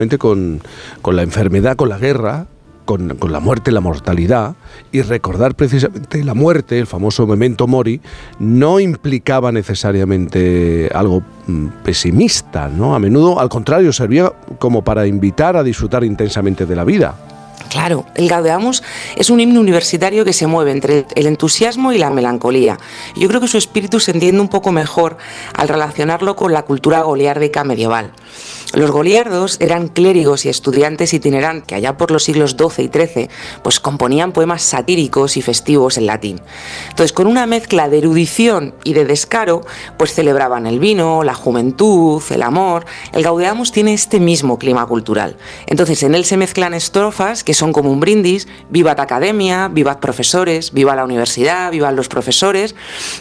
con la enfermedad, con la guerra, con la muerte, la mortalidad, y recordar precisamente la muerte, el famoso memento mori, no implicaba necesariamente algo pesimista, ¿no? A menudo, al contrario, servía como para invitar a disfrutar intensamente de la vida. Claro, el Gaudeamus es un himno universitario que se mueve entre el entusiasmo y la melancolía. Yo creo que su espíritu se entiende un poco mejor al relacionarlo con la cultura goliárdica medieval. Los goliardos eran clérigos y estudiantes itinerantes que allá por los siglos XII y XIII pues componían poemas satíricos y festivos en latín. Entonces, con una mezcla de erudición y de descaro, pues celebraban el vino, la juventud, el amor. El Gaudeamus tiene este mismo clima cultural. Entonces, en él se mezclan estrofas que son como un brindis: vivat academia, vivat profesores, viva la universidad, vivan los profesores,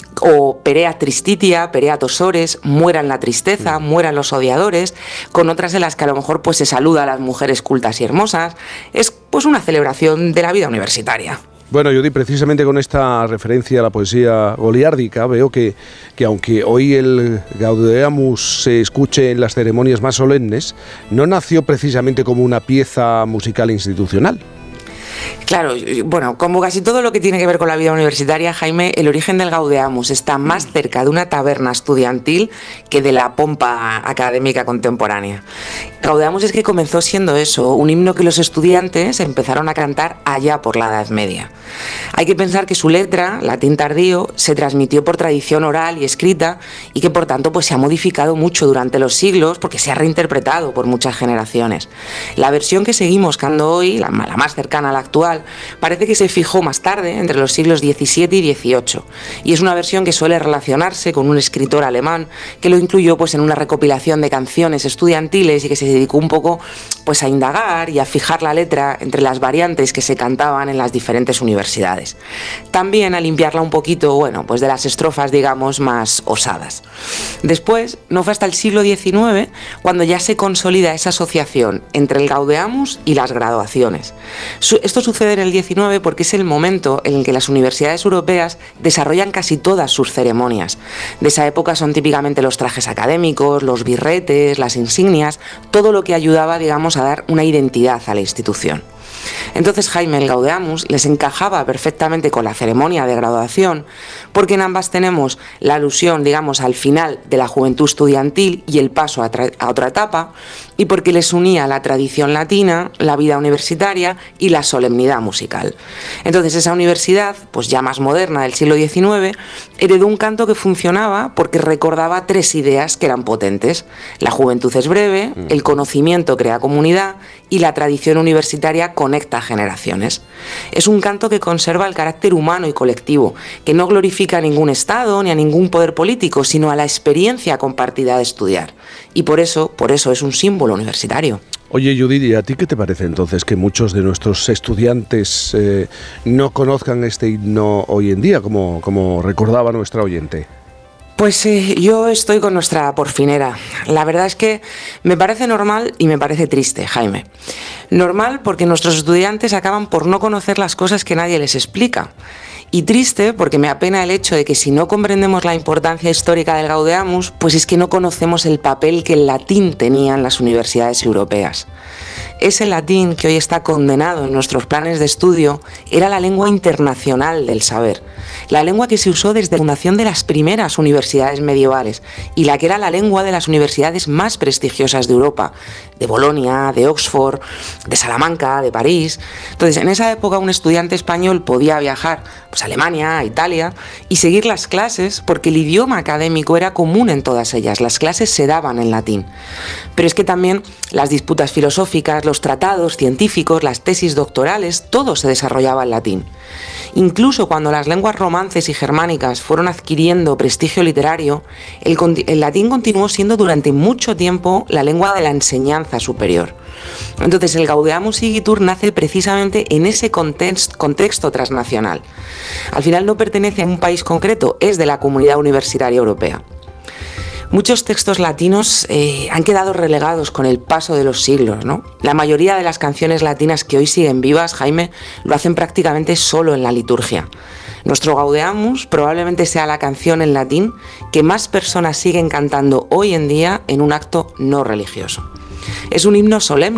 o pereat tristitia, pereat osores, mueran la tristeza, mueran los odiadores, con otras en las que a lo mejor pues se saluda a las mujeres cultas y hermosas. Es pues una celebración de la vida universitaria. Bueno, Judith, precisamente con esta referencia a la poesía goliárdica, veo que aunque hoy el Gaudeamus se escuche en las ceremonias más solemnes, no nació precisamente como una pieza musical institucional. Claro, bueno, como casi todo lo que tiene que ver con la vida universitaria, Jaime, el origen del Gaudeamus está más cerca de una taberna estudiantil que de la pompa académica contemporánea. Gaudeamus es que comenzó siendo eso, un himno que los estudiantes empezaron a cantar allá por la Edad Media. Hay que pensar que su letra, latín tardío, se transmitió por tradición oral y escrita, y que por tanto pues se ha modificado mucho durante los siglos porque se ha reinterpretado por muchas generaciones. La versión que seguimos cantando hoy, la más cercana a la actual, parece que se fijó más tarde, entre los siglos XVII y XVIII, y es una versión que suele relacionarse con un escritor alemán que lo incluyó pues en una recopilación de canciones estudiantiles y que se dedicó un poco pues a indagar y a fijar la letra entre las variantes que se cantaban en las diferentes universidades. También a limpiarla un poquito, bueno, pues de las estrofas, digamos, más osadas. Después, no fue hasta el siglo XIX cuando ya se consolida esa asociación entre el Gaudeamus y las graduaciones. Esto sucede en el XIX porque es el momento en el que las universidades europeas desarrollan casi todas sus ceremonias. De esa época son típicamente los trajes académicos, los birretes, las insignias, todo lo que ayudaba, digamos, a dar una identidad a la institución. Entonces, Jaime, el Gaudeamus les encajaba perfectamente con la ceremonia de graduación, porque en ambas tenemos la alusión, digamos, al final de la juventud estudiantil y el paso a otra etapa, y porque les unía la tradición latina, la vida universitaria y la solemnidad musical. Entonces, esa universidad, pues ya más moderna, del siglo XIX, heredó un canto que funcionaba porque recordaba tres ideas que eran potentes: la juventud es breve, el conocimiento crea comunidad y la tradición universitaria conecta generaciones. Es un canto que conserva el carácter humano y colectivo, que no glorifica a ningún Estado ni a ningún poder político, sino a la experiencia compartida de estudiar. Y por eso es un símbolo universitario. Oye, Judith, ¿y a ti qué te parece entonces que muchos de nuestros estudiantes no conozcan este himno hoy en día, como recordaba nuestra oyente? Pues yo estoy con nuestra porfinera. La verdad es que me parece normal y me parece triste, Jaime. Normal porque nuestros estudiantes acaban por no conocer las cosas que nadie les explica. Y triste porque me apena el hecho de que si no comprendemos la importancia histórica del Gaudeamus, pues es que no conocemos el papel que el latín tenía en las universidades europeas. Ese latín que hoy está condenado en nuestros planes de estudio era la lengua internacional del saber, la lengua que se usó desde la fundación de las primeras universidades medievales y la que era la lengua de las universidades más prestigiosas de Europa, de Bolonia, de Oxford, de Salamanca, de París. Entonces, en esa época un estudiante español podía viajar pues, a Alemania, a Italia y seguir las clases porque el idioma académico era común en todas ellas, las clases se daban en latín. Pero es que también las disputas filosóficas, los tratados científicos, las tesis doctorales, todo se desarrollaba en latín. Incluso cuando las lenguas romances y germánicas fueron adquiriendo prestigio literario, el latín continuó siendo durante mucho tiempo la lengua de la enseñanza superior. Entonces el Gaudeamus Igitur nace precisamente en ese contexto transnacional. Al final no pertenece a un país concreto, es de la comunidad universitaria europea. Muchos textos latinos han quedado relegados con el paso de los siglos, ¿no? La mayoría de las canciones latinas que hoy siguen vivas, Jaime, lo hacen prácticamente solo en la liturgia. Nuestro Gaudeamus probablemente sea la canción en latín que más personas siguen cantando hoy en día en un acto no religioso. Es un himno solemne